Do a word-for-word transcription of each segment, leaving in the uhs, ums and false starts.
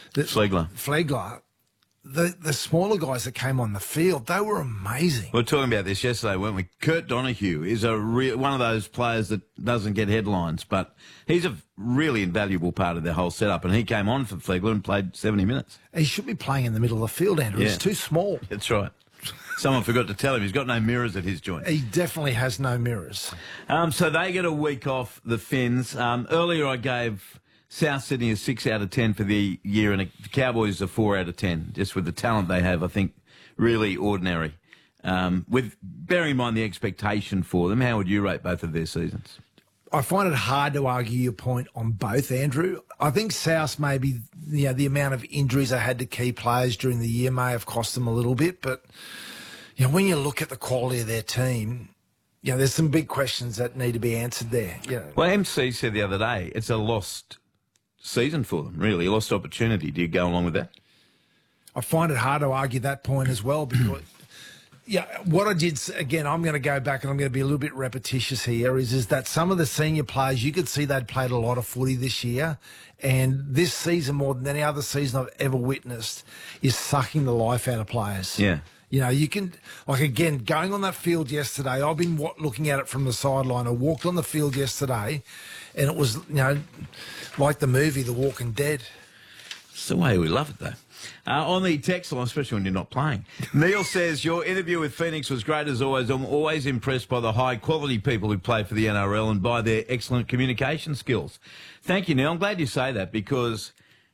The, Flegler. Flegler. The the smaller guys that came on the field, they were amazing. We were talking about this yesterday, weren't we? Kurt Donahue is a re- one of those players that doesn't get headlines, but he's a really invaluable part of their whole setup, and he came on for Flegler and played seventy minutes. He should be playing in the middle of the field, Andrew. Yeah. He's too small. That's right. Someone forgot to tell him he's got no mirrors at his joint. He definitely has no mirrors. Um, so they get a week off, the Finns. Um, earlier I gave South Sydney a six out of ten for the year, and the Cowboys a four out of ten, just with the talent they have. I think really ordinary. Um, with bearing in mind the expectation for them, how would you rate both of their seasons? I find it hard to argue your point on both, Andrew. I think South maybe, you know, the amount of injuries they had to key players during the year may have cost them a little bit, but you know, when you look at the quality of their team, you know, there's some big questions that need to be answered there. You know. Well, M C said the other day it's a lost season for them, really, a lost opportunity. Do you go along with that? I find it hard to argue that point as well because, yeah, what I did, again, I'm going to go back and I'm going to be a little bit repetitious here, is, is that some of the senior players, you could see they'd played a lot of footy this year, and this season, more than any other season I've ever witnessed, is sucking the life out of players. Yeah. You know, you can, like, again, going on that field yesterday, I've been looking at it from the sideline. I walked on the field yesterday, and it was, you know, like the movie The Walking Dead. It's the way we love it, though. Uh, on the text line, especially when you're not playing, Neil says, your interview with Phoenix was great as always. I'm always impressed by the high-quality people who play for the N R L and by their excellent communication skills. Thank you, Neil. I'm glad you say that because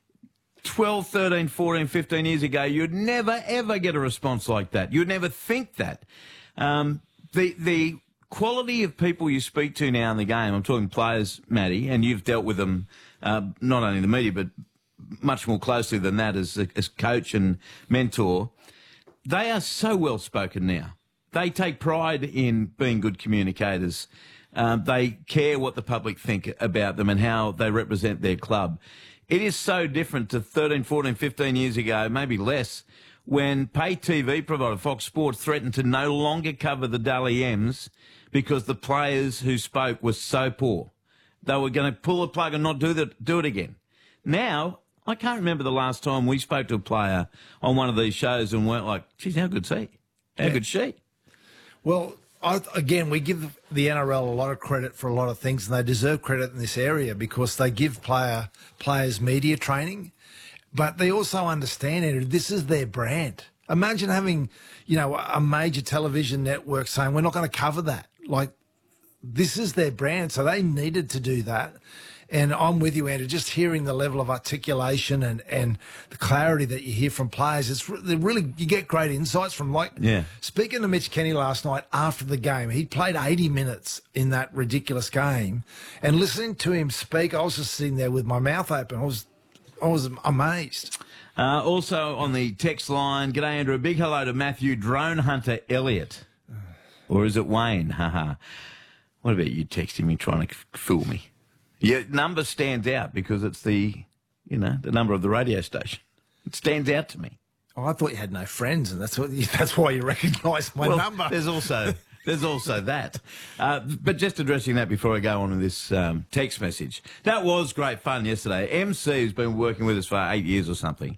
twelve, thirteen, fourteen, fifteen years ago, you'd never, ever get a response like that. You'd never think that. Um, the the quality of people you speak to now in the game, I'm talking players, Matty, and you've dealt with them, uh, not only in the media, but much more closely than that as as coach and mentor. They are so well spoken now. They take pride in being good communicators. Um, they care what the public think about them and how they represent their club. It is so different to thirteen, fourteen, fifteen years ago, maybe less, when pay T V provider Fox Sports threatened to no longer cover the Dally M's because the players who spoke were so poor. They were going to pull the plug and not do, the, do it again. Now, I can't remember the last time we spoke to a player on one of these shows and weren't like, geez, how good's he? How Yeah. good's she? Well, I, again, we give the N R L a lot of credit for a lot of things, and they deserve credit in this area because they give player players media training, but they also understand it. This is their brand. Imagine having, you know, a major television network saying, we're not going to cover that. Like, this is their brand, so they needed to do that. And I'm with you, Andrew, just hearing the level of articulation and, and the clarity that you hear from players, it's re- really, you get great insights from, like, Yeah. speaking to Mitch Kenny last night after the game, he played eighty minutes in that ridiculous game, and listening to him speak, I was just sitting there with my mouth open. I was, I was amazed. Uh, also on the text line, g'day Andrew, a big hello to Matthew Drone Hunter Elliott. Or is it Wayne? Haha. What about you texting me trying to fool me? Your number stands out because it's the, you know, the number of the radio station. It stands out to me. Oh, I thought you had no friends, and that's what that's why you recognised my well, number. There's also there's also that. Uh, but just addressing that before I go on with this um, text message, that was great fun yesterday. M C, who's been working with us for eight years or something,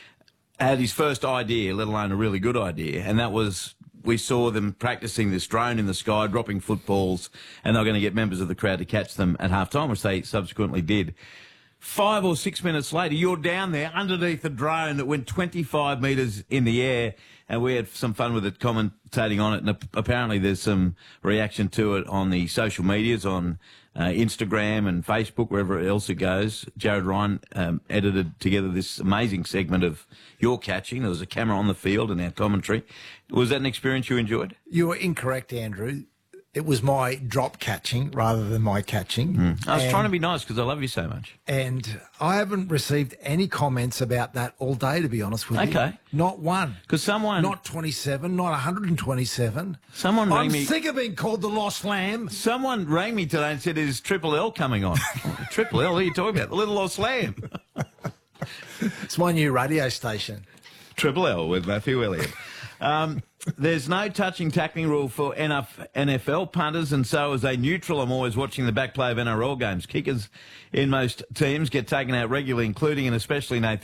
had his first idea, let alone a really good idea, and that was, we saw them practicing this drone in the sky, dropping footballs, and they were going to get members of the crowd to catch them at half-time, which they subsequently did. Five or six minutes later, you're down there underneath a drone that went twenty-five metres in the air, and we had some fun with it, commentating on it, and apparently there's some reaction to it on the social medias, on uh, Instagram and Facebook, wherever else it goes. Jared Ryan um, edited together this amazing segment of your catching. There was a camera on the field and our commentary. Was that an experience you enjoyed? You were incorrect, Andrew. It was my drop catching rather than my catching. Mm. I was and, trying to be nice because I love you so much. And I haven't received any comments about that all day, to be honest with you. Okay. Not one. Because someone... Not twenty-seven, not one hundred twenty-seven. Someone rang I'm me... sick of being called the lost lamb. Someone rang me today and said, is Triple L coming on? Oh, Triple L? What are you talking about? The Little Lost Lamb. It's my new radio station. Triple L with Matthew Elliott. Um, there's no touching tackling rule for N F L punters, and so as a neutral, I'm always watching the back play of N R L games. Kickers in most teams get taken out regularly, including and especially Nathan